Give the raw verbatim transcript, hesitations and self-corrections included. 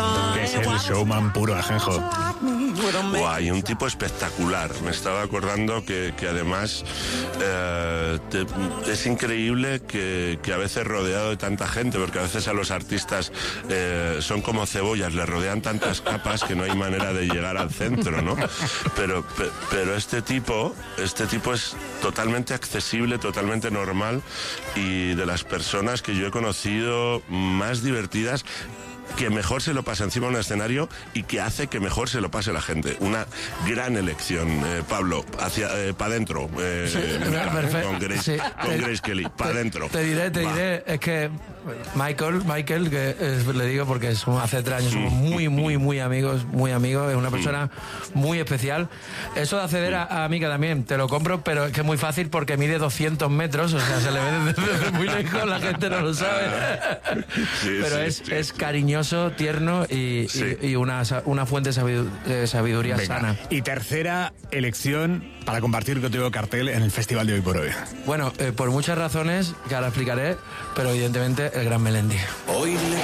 Que es el showman puro, Ajenjo. Guay, un tipo espectacular. Me estaba acordando que, que además eh, te, es increíble que, que a veces rodeado de tanta gente, porque a veces a los artistas eh, son como cebollas, le rodean tantas capas que no hay manera de llegar al centro, ¿no? Pero, pe, pero este tipo, este tipo es totalmente accesible, totalmente normal, y de las personas que yo he conocido más divertidas, que mejor se lo pasa encima de un escenario y que hace que mejor se lo pase la gente. Una gran elección, eh, Pablo, hacia eh, para adentro, eh, Sí, eh, perfecto. con Grace, Sí, con te- Grace Kelly, para adentro. Te diré, te Va. diré, es que Michael, Michael, que es- le digo porque es, hace tres años somos muy, muy, muy amigos, muy amigos, es una persona muy especial. Eso de acceder a, a Mika también, te lo compro, pero es que es muy fácil porque mide doscientos metros, o sea, se le ve desde, desde muy lejos, la gente no lo sabe. Sí, Pero sí, es, sí, es sí. cariñoso, tierno y, Sí. y, y una, sa- una fuente de sabidu- de sabiduría Venga. sana. Y tercera elección para compartir contigo cartel en el festival de Hoy por Hoy. Bueno, eh, por muchas razones que ahora explicaré, pero evidentemente el gran Melendi. Hoy le